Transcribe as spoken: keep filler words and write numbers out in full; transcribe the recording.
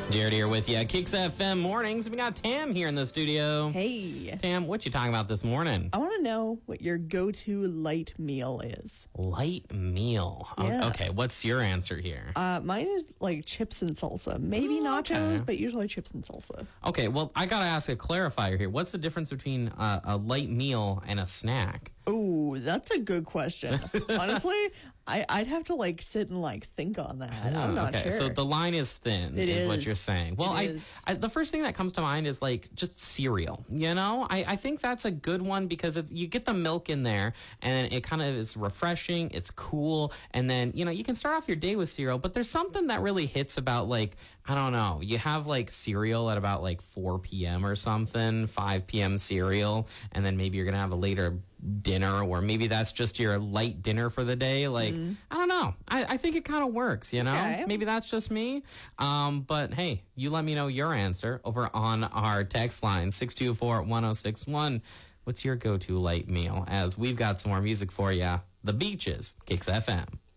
Jared here with you. Kicks F M mornings. We got Tam here in the studio. Hey. Tam, what you talking about this morning? I want to know what your go-to light meal is. Light meal. Yeah. O- Okay, what's your answer here? Uh, mine is like chips and salsa. Maybe Oh, nachos, okay. but usually chips and salsa. Okay, well, I gotta ask a clarifier here. What's the difference between uh, a light meal and a snack? Oh, that's a good question. Honestly, I, I'd have to like sit and like think on that. I'm not okay, sure. so the line is thin, It is, what is. you're saying. Well, It I, is. I the first thing that comes to mind is like just cereal. You know, I, I think that's a good one because it's, you get the milk in there, and it kind of is refreshing. It's cool, and then you know you can start off your day with cereal. But there's something that really hits about like I don't know. You have like cereal at about like four p.m. or something, five p.m. cereal, and then maybe you're gonna have a later dinner, or maybe that's just your light dinner for the day. Like, mm. I don't know. I, I think it kind of works, you know? Okay. Maybe that's just me. Um, but hey, you let me know your answer over on our text line, six two four, one oh six one. What's your go-to light meal? As we've got some more music for you. The Beaches, Kicks F M.